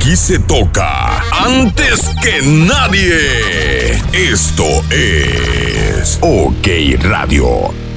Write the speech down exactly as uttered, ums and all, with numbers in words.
aquí se toca antes que nadie. Esto es OK Radio.